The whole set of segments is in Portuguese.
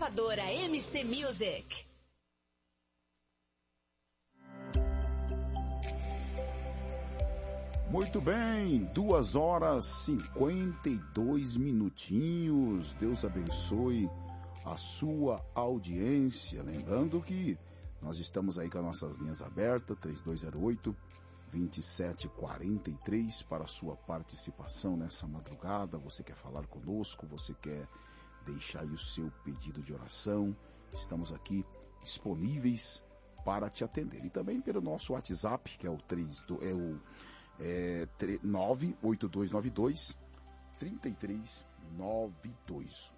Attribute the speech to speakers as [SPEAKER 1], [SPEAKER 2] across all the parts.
[SPEAKER 1] Gravadora MC Music.
[SPEAKER 2] Muito bem, 2h52. Deus abençoe a sua audiência. Lembrando que nós estamos aí com as nossas linhas abertas, 3208-2743, para a sua participação nessa madrugada. Você quer falar conosco, você quer deixar aí o seu pedido de oração, estamos aqui disponíveis para te atender. E também pelo nosso WhatsApp, que é o 98292 3392.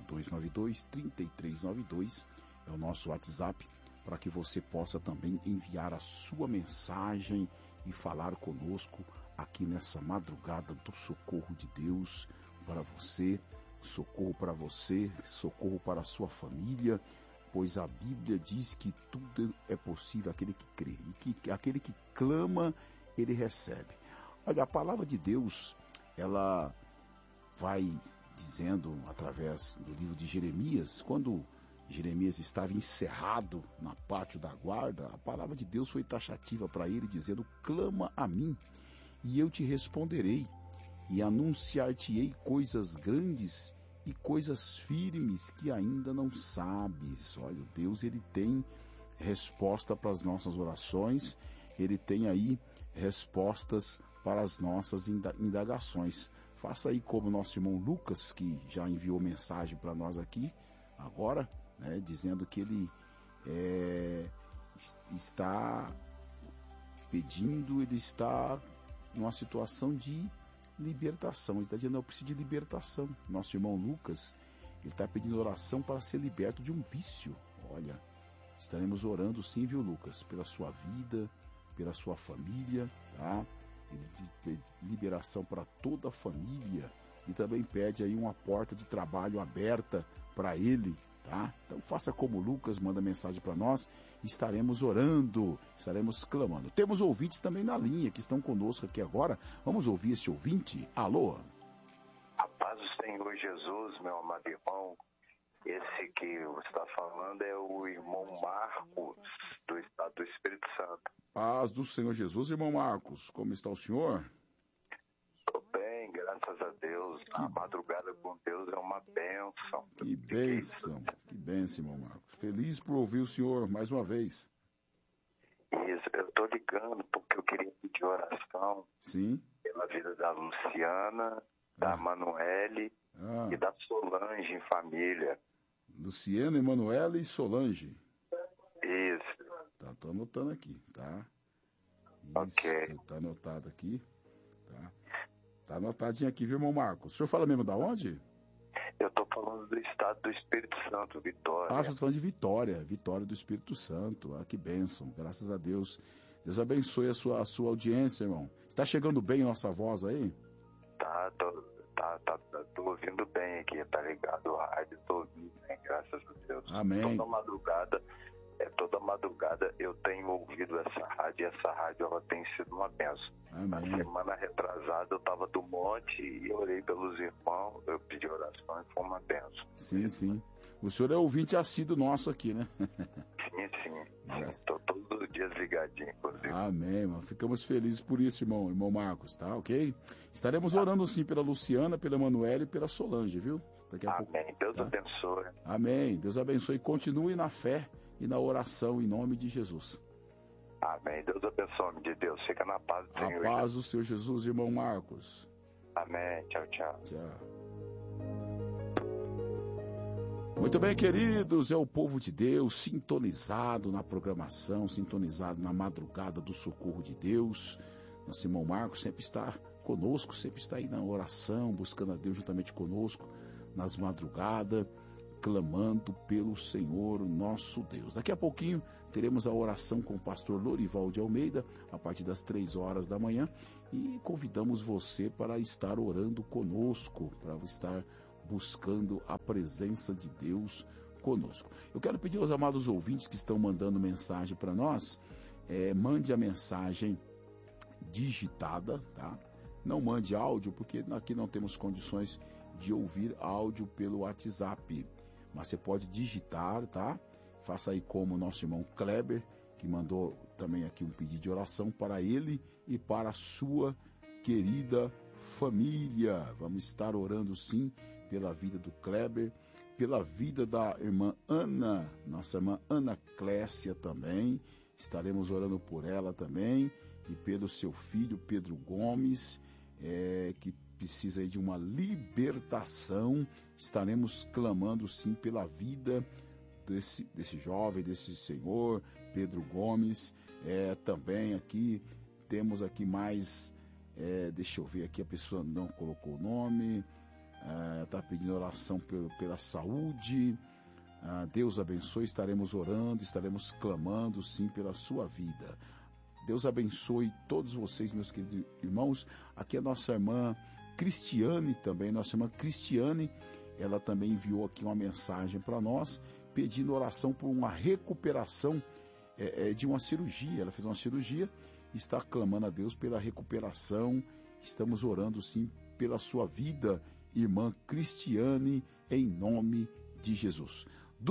[SPEAKER 2] 8292-3392 é o nosso WhatsApp, para que você possa também enviar a sua mensagem e falar conosco aqui nessa madrugada do socorro de Deus para você, socorro para a sua família, pois a Bíblia diz que tudo é possível aquele que crê, e que aquele que clama, ele recebe. Olha, a palavra de Deus, ela vai dizendo através do livro de Jeremias, quando Jeremias estava encerrado na pátio da guarda, a palavra de Deus foi taxativa para ele, dizendo: clama a mim, e eu te responderei, e anunciar-te-ei coisas grandes e coisas firmes que ainda não sabes. Olha, Deus, ele tem resposta para as nossas orações, ele tem aí respostas para as nossas indagações. Faça aí como nosso irmão Lucas, que já enviou mensagem para nós aqui agora, né, dizendo que ele está pedindo, ele está numa situação de libertação. Ele está dizendo: eu preciso de libertação. Nosso irmão Lucas, ele está pedindo oração para ser liberto de um vício. Olha, estaremos orando sim, viu, Lucas, pela sua vida, pela sua família, tá? Ele pede liberação para toda a família, e também pede aí uma porta de trabalho aberta para ele, tá? Então faça como o Lucas, manda mensagem para nós, estaremos orando, estaremos clamando. Temos ouvintes também na linha que estão conosco aqui agora. Vamos ouvir esse ouvinte. Alô?
[SPEAKER 3] A paz do Senhor Jesus, meu amado irmão. Esse que você está falando é o irmão Marcos, do estado do Espírito Santo.
[SPEAKER 2] Paz do Senhor Jesus, irmão Marcos. Como está o senhor?
[SPEAKER 3] Estou bem, graças a Deus. A madrugada com Deus é uma bênção.
[SPEAKER 2] Que bênção, irmão Marcos. Feliz por ouvir o senhor mais uma vez.
[SPEAKER 3] Isso, eu estou ligando porque eu queria pedir oração.
[SPEAKER 2] Sim.
[SPEAKER 3] Pela vida da Luciana, da Manuele e da Solange em família.
[SPEAKER 2] Luciana, Emanuela e Solange.
[SPEAKER 3] Isso.
[SPEAKER 2] Tá, tô anotando aqui, tá? Isso,
[SPEAKER 3] ok.
[SPEAKER 2] Tá anotado aqui, tá? Tá anotadinho aqui, viu, irmão Marcos? O senhor fala mesmo da onde?
[SPEAKER 3] Eu tô falando do estado do Espírito Santo, Vitória.
[SPEAKER 2] Ah, eu tô falando de Vitória do Espírito Santo. Ah, que bênção, graças a Deus. Deus abençoe a sua audiência, irmão. Está chegando bem a nossa voz aí?
[SPEAKER 3] Tô ouvindo bem aqui, tá ligado o rádio, tô ouvindo bem, graças a Deus.
[SPEAKER 2] Amém.
[SPEAKER 3] Toda madrugada eu tenho ouvido essa rádio, e essa rádio ela tem sido uma bênção.
[SPEAKER 2] Amém.
[SPEAKER 3] Na semana retrasada eu tava do monte e orei pelos irmãos, eu pedi oração e foi uma bênção.
[SPEAKER 2] Sim. O senhor é ouvinte assíduo nosso aqui, né?
[SPEAKER 3] Sim. Estou todos os dias ligadinho, inclusive.
[SPEAKER 2] Amém, mano. Ficamos felizes por isso, irmão Marcos, tá? Ok? Estaremos orando sim pela Luciana, pela Emanuele e pela Solange, viu? Daqui a pouco.
[SPEAKER 3] Amém. Deus abençoe.
[SPEAKER 2] Amém. Deus abençoe. Continue na fé e na oração em nome de Jesus.
[SPEAKER 3] Amém. Deus abençoe, homem de Deus. Fica na paz do Senhor.
[SPEAKER 2] A paz do Senhor Jesus, irmão Marcos.
[SPEAKER 3] Amém. Tchau.
[SPEAKER 2] Tchau. Muito bem, queridos, é o povo de Deus sintonizado na programação, sintonizado na madrugada do socorro de Deus. Nosso irmão Marcos sempre está conosco, sempre está aí na oração, buscando a Deus juntamente conosco, nas madrugadas, clamando pelo Senhor nosso Deus. Daqui a pouquinho teremos a oração com o pastor Lorival de Almeida, a partir das 3h da manhã, e convidamos você para estar orando conosco, para estar buscando a presença de Deus conosco. Eu quero pedir aos amados ouvintes que estão mandando mensagem para nós, mande a mensagem digitada, tá? Não mande áudio, porque aqui não temos condições de ouvir áudio pelo WhatsApp. mas você pode digitar, tá? Faça aí como o nosso irmão Kleber, que mandou também aqui um pedido de oração para ele e para a sua querida família. Vamos estar orando sim pela vida do Kleber, pela vida da irmã Ana, nossa irmã Ana Clécia também. Estaremos orando por ela também e pelo seu filho Pedro Gomes, que precisa aí de uma libertação. Estaremos clamando sim pela vida desse jovem, desse senhor Pedro Gomes. Também aqui temos aqui mais, deixa eu ver aqui, a pessoa não colocou o nome, está pedindo oração pela saúde. Deus abençoe, estaremos orando, estaremos clamando sim pela sua vida. Deus abençoe todos vocês, meus queridos irmãos. Aqui a nossa irmã Cristiane também, ela também enviou aqui uma mensagem para nós, pedindo oração por uma recuperação de uma cirurgia. Ela fez uma cirurgia, está clamando a Deus pela recuperação. Estamos orando sim pela sua vida, irmã Cristiane, em nome de Jesus.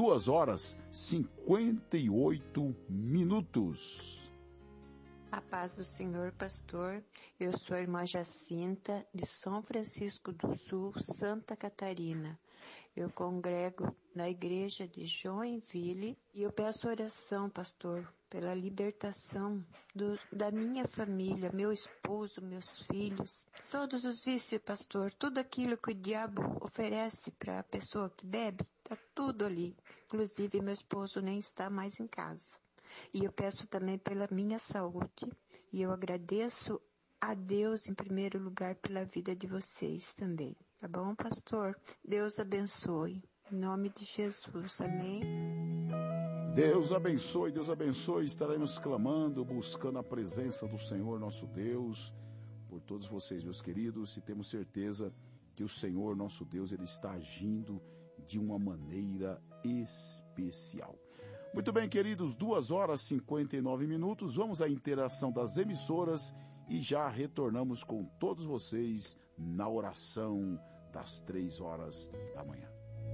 [SPEAKER 2] 2h58.
[SPEAKER 4] A paz do Senhor, pastor. Eu sou a irmã Jacinta, de São Francisco do Sul, Santa Catarina. Eu congrego na igreja de Joinville e eu peço oração, pastor, pela libertação da minha família, meu esposo, meus filhos, todos os vícios, pastor, tudo aquilo que o diabo oferece para a pessoa que bebe, está tudo ali. Inclusive, meu esposo nem está mais em casa. E eu peço também pela minha saúde. E eu agradeço a Deus, em primeiro lugar, pela vida de vocês também. Tá bom, pastor? Deus abençoe. Em nome de Jesus. Amém?
[SPEAKER 2] Deus abençoe, Deus abençoe. Estaremos clamando, buscando a presença do Senhor, nosso Deus, por todos vocês, meus queridos. E temos certeza que o Senhor, nosso Deus, Ele está agindo de uma maneira especial. Muito bem, queridos, 2h59. Vamos à interação das emissoras e já retornamos com todos vocês na oração das 3h da manhã.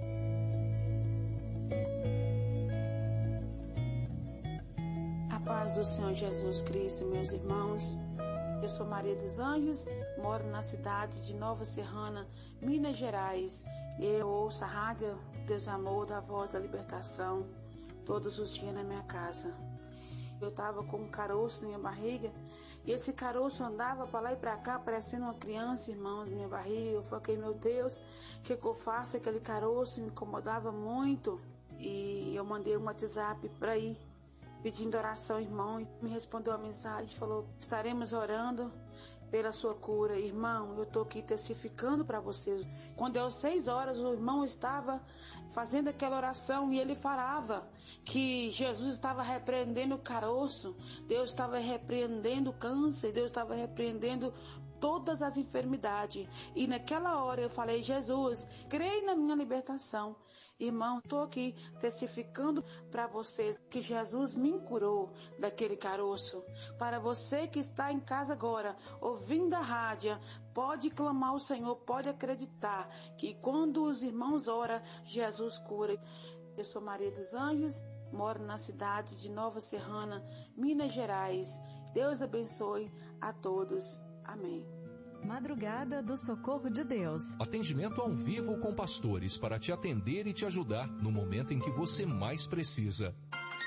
[SPEAKER 5] A paz do Senhor Jesus Cristo, meus irmãos. Eu sou Maria dos Anjos, moro na cidade de Nova Serrana, Minas Gerais. Eu ouço a rádio Deus Amor, da Voz da Libertação, todos os dias na minha casa. Eu estava com um caroço na minha barriga, e esse caroço andava para lá e para cá, parecendo uma criança, irmãos, na minha barriga. Eu falei, meu Deus, o que eu faço? Aquele caroço me incomodava muito. E eu mandei um WhatsApp para ir, pedindo oração, irmão, e me respondeu a mensagem, falou, estaremos orando pela sua cura. Irmão, eu estou aqui testificando para vocês. Quando deu 6h, o irmão estava fazendo aquela oração e ele falava que Jesus estava repreendendo o caroço, Deus estava repreendendo o câncer, Deus estava repreendendo todas as enfermidades. E naquela hora eu falei, Jesus, creio na minha libertação. Irmão, estou aqui testificando para vocês que Jesus me curou daquele caroço. Para você que está em casa agora, ouvindo a rádio, pode clamar ao Senhor, pode acreditar que quando os irmãos oram, Jesus cura. Eu sou Maria dos Anjos, moro na cidade de Nova Serrana, Minas Gerais. Deus abençoe a todos. Amém.
[SPEAKER 6] Madrugada do Socorro de Deus.
[SPEAKER 7] Atendimento ao vivo com pastores para te atender e te ajudar no momento em que você mais precisa.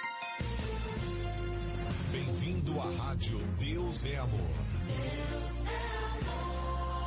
[SPEAKER 8] Bem-vindo à Rádio Deus é Amor. Deus é amor.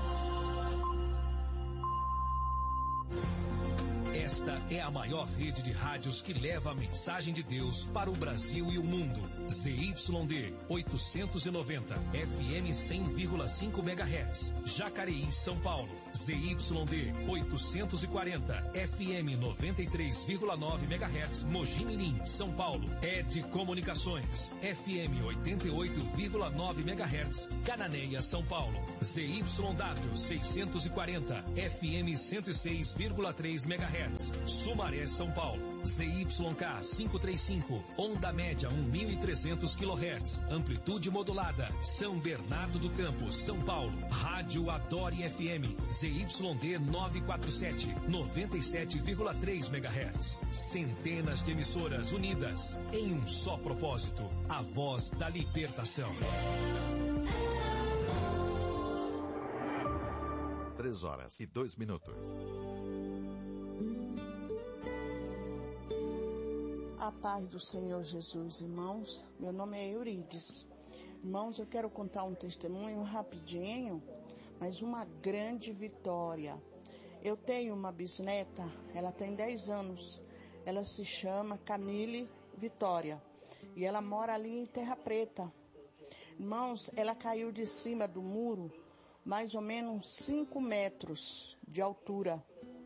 [SPEAKER 7] Esta é a maior rede de rádios que leva a mensagem de Deus para o Brasil e o mundo. ZYD 890, FM 100,5 MHz, Jacareí, São Paulo. ZYD 840, FM 93,9 MHz, Mogi Mirim, São Paulo. ED Comunicações, FM 88,9 MHz, Cananéia, São Paulo. ZYW 640, FM 106,3 MHz, MHz. Sumaré, São Paulo. ZYK 535, onda média 1.300 kHz, amplitude modulada. São Bernardo do Campo, São Paulo. Rádio Adore FM, ZYD 947, 97,3 MHz. Centenas de emissoras unidas em um só propósito, a voz da libertação.
[SPEAKER 8] 3h02.
[SPEAKER 9] A paz do Senhor Jesus, irmãos. Meu nome é Eurides. Irmãos, eu quero contar um testemunho rapidinho, mas uma grande vitória. Eu tenho uma bisneta, ela tem 10 anos. Ela se chama Camille Vitória e ela mora ali em Terra Preta. Irmãos, ela caiu de cima do muro, mais ou menos 5 metros de altura.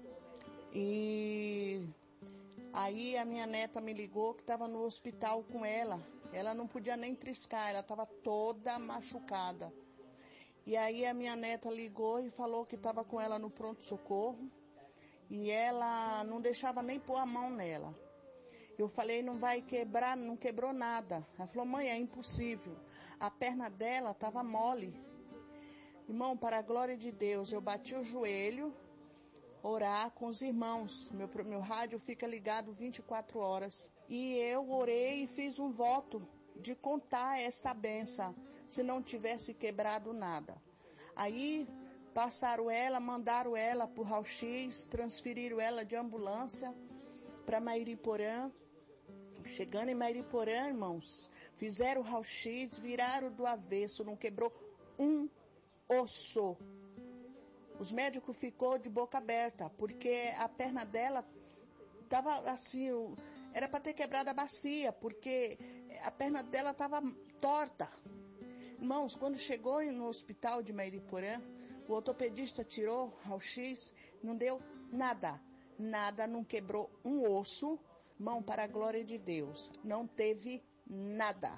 [SPEAKER 9] E aí a minha neta me ligou que estava no hospital com ela. Ela não podia nem triscar, ela estava toda machucada. E aí a minha neta ligou e falou que estava com ela no pronto-socorro. E ela não deixava nem pôr a mão nela. Eu falei, não vai quebrar, não quebrou nada. Ela falou, mãe, é impossível. A perna dela estava mole. Irmão, para a glória de Deus, eu bati o joelho, orar com os irmãos. Meu rádio fica ligado 24 horas. E eu orei e fiz um voto de contar essa benção, se não tivesse quebrado nada. Aí passaram ela, mandaram ela para o raio-x, transferiram ela de ambulância para Mairiporã. Chegando em Mairiporã, irmãos, fizeram o raio-x, viraram do avesso, não quebrou um osso. Os médicos ficou de boca aberta, porque a perna dela estava assim, era para ter quebrado a bacia, porque a perna dela estava torta. Irmãos, quando chegou no hospital de Mairiporã, o ortopedista tirou raio-x, não deu nada, não quebrou um osso. Irmão, para a glória de Deus, não teve nada.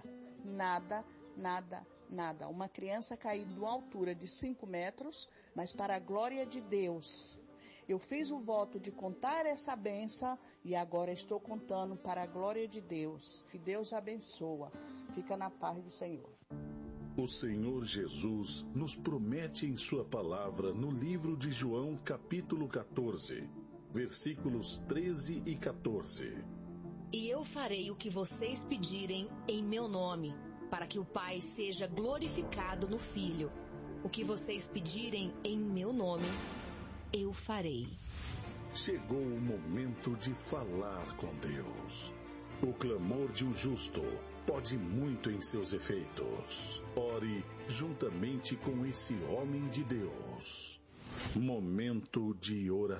[SPEAKER 9] Uma criança caiu de uma altura de 5 metros, mas para a glória de Deus, eu fiz o voto de contar essa benção e agora estou contando para a glória de Deus. Que Deus abençoa. Fica na paz do Senhor.
[SPEAKER 10] O Senhor Jesus nos promete em sua palavra no livro de João, capítulo 14, versículos 13 e 14.
[SPEAKER 1] E eu farei o que vocês pedirem em meu nome, para que o Pai seja glorificado no Filho. O que vocês pedirem em meu nome, eu farei.
[SPEAKER 10] Chegou o momento de falar com Deus. O clamor de um justo pode muito em seus efeitos. Ore juntamente com esse homem de Deus. Momento de oração.